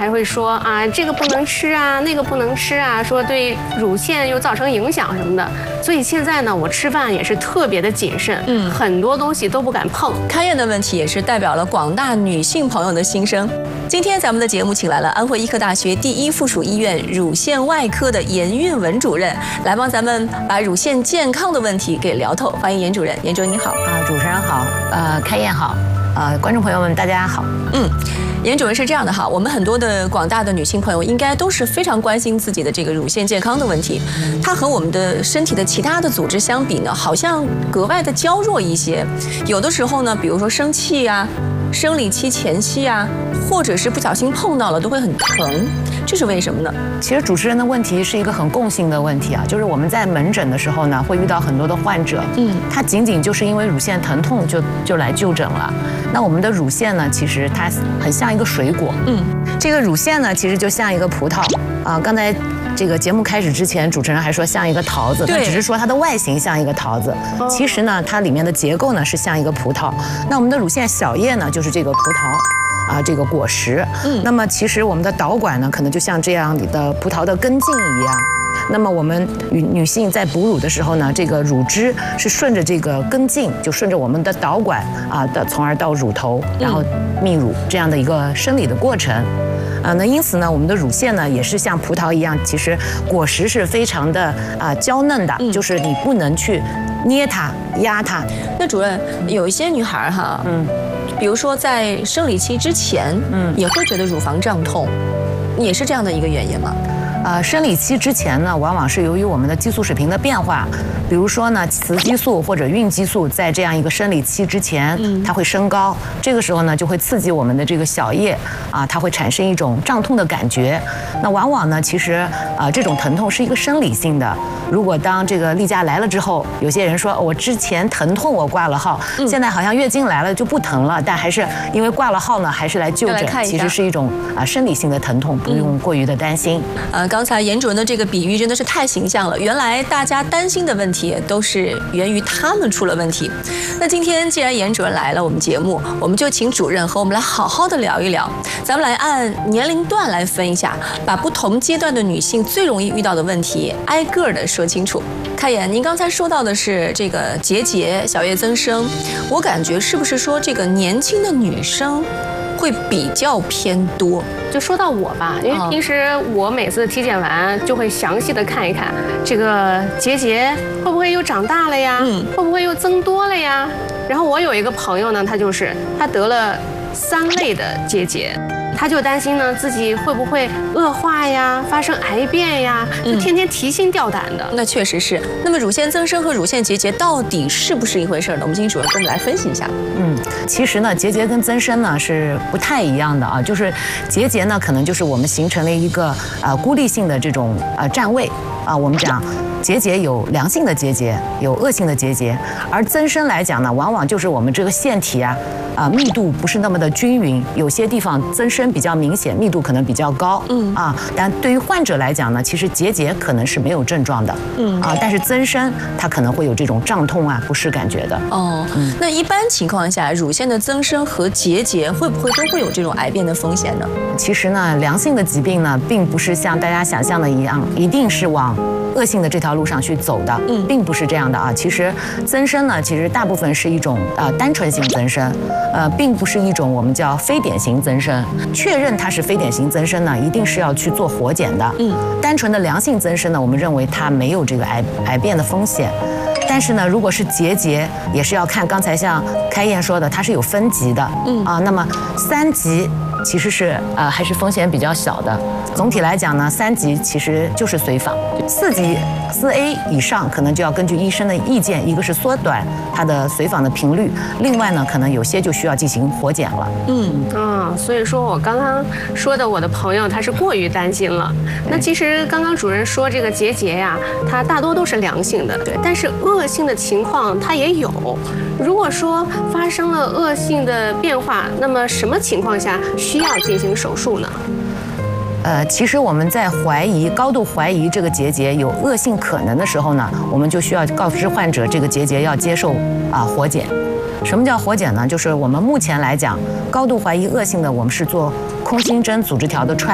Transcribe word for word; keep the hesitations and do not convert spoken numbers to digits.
还会说啊，这个不能吃啊，那个不能吃啊，说对乳腺又造成影响什么的。所以现在呢，我吃饭也是特别的谨慎，嗯，很多东西都不敢碰。 开宴的问题也是代表了广大女性朋友的心声。今天咱们的节目请来了安徽医科大学第一附属医院乳腺外科的严运文主任，来帮咱们把乳腺健康的问题给聊透。欢迎严主任，严主任你好。 啊，主持人好，呃，开宴好，呃，观众朋友们大家好。 嗯。严主任是这样的哈，我们很多的广大的女性朋友应该都是非常关心自己的这个乳腺健康的问题。它和我们的身体的其他的组织相比呢，好像格外的娇弱一些。有的时候呢，比如说生气啊、生理期前夕啊，或者是不小心碰到了都会很疼，这是为什么呢？ 其实主持人的问题是一个很共性的问题啊，就是我们在门诊的时候呢，会遇到很多的患者，嗯，他仅仅就是因为乳腺疼痛就就来就诊了。那我们的乳腺呢，其实它很像一个水果，嗯，这个乳腺呢，其实就像一个葡萄啊。刚才这个节目开始之前，主持人还说像一个桃子，他只是说它的外形像一个桃子，其实呢，它里面的结构呢是像一个葡萄。那我们的乳腺小叶呢，就是这个葡萄啊，这个果实。嗯，那么其实我们的导管呢，可能就像这样的葡萄的根茎一样。那么我们女女性在哺乳的时候呢，这个乳汁是顺着这个根茎，就顺着我们的导管啊的，从而到乳头，然后泌乳这样的一个生理的过程。啊，那因此呢，我们的乳腺呢也是像葡萄一样，其实果实是非常的啊娇嫩的，就是你不能去捏它、压它。 那主任，有一些女孩哈，嗯，比如说在生理期之前，嗯，也会觉得乳房胀痛，也是这样的一个原因吗？ 呃，生理期之前呢，往往是由于我们的激素水平的变化，比如说呢，雌激素或者孕激素在这样一个生理期之前，它会升高，这个时候呢，就会刺激我们的这个小叶啊，它会产生一种胀痛的感觉。那往往呢，其实呃，这种疼痛是一个生理性的。如果当这个例假来了之后，有些人说我之前疼痛我挂了号，现在好像月经来了就不疼了，但还是因为挂了号呢，还是来就诊，其实是一种啊生理性的疼痛，不用过于的担心。 呃。刚才严主任的这个比喻真的是太形象了，原来大家担心的问题都是源于他们出了问题。那今天既然严主任来了我们节目，我们就请主任和我们来好好的聊一聊，咱们来按年龄段来分一下，把不同阶段的女性最容易遇到的问题挨个的说清楚。开颜，您刚才说到的是这个结节、小叶增生，我感觉是不是说这个年轻的女生会比较偏多？ 就说到我吧，因为平时我每次体检完就会详细的看一看这个结节会不会又长大了呀，嗯，会不会又增多了呀。然后我有一个朋友呢，他就是他得了三类的结节，他就担心呢自己会不会恶化呀，发生癌变呀，就天天提心吊胆的。 那确实是。那么乳腺增生和乳腺结节到底是不是一回事呢？我们请主任跟我们来分析一下。 嗯，其实呢，结节跟增生呢是不太一样的啊。就是结节呢，可能就是我们形成了一个呃孤立性的这种呃占位啊。我们讲结节有良性的结节，有恶性的结节，而增生来讲呢，往往就是我们这个腺体啊。啊，密度不是那么的均匀，有些地方增生比较明显，密度可能比较高，嗯啊，但对于患者来讲呢，其实结节可能是没有症状的，嗯啊，但是增生它可能会有这种胀痛啊、不适感觉的。 哦，嗯，那一般情况下，乳腺的增生和结节会不会都会有这种癌变的风险呢？ 其实呢，良性的疾病呢，并不是像大家想象的一样，一定是往恶性的这条路上去走的，嗯，并不是这样的啊。其实增生呢，其实大部分是一种呃单纯性增生。呃，并不是一种我们叫非典型增生。确认它是非典型增生呢，一定是要去做活检的。嗯，单纯的良性增生呢，我们认为它没有这个癌癌变的风险。但是呢，如果是结节，也是要看刚才像开颜说的，它是有分级的。嗯啊，那么三级其实是呃还是风险比较小的。总体来讲呢，三级其实就是随访，四级四 A 以上可能就要根据医生的意见，一个是缩短它的随访的频率，另外呢，可能有些就需要进行活检了。 嗯啊，所以说我刚刚说的我的朋友他是过于担心了。那其实刚刚主任说这个结节呀，它大多都是良性的，对，但是恶性的情况它也有。如果说发生了恶性的变化，那么什么情况下需要进行手术呢？ 呃，其实我们在怀疑、高度怀疑这个结节有恶性可能的时候呢，我们就需要告知患者这个结节要接受啊活检。什么叫活检呢？就是我们目前来讲，高度怀疑恶性的，我们是做空心针组织条的穿。